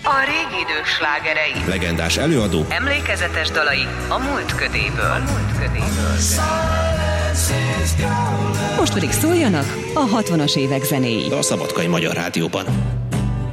A régi idők slágerei. Legendás előadó. Emlékezetes dalai a múlt ködéből. Most pedig szóljanak a 60-as évek zenéi. A Szabadkai Magyar Rádióban.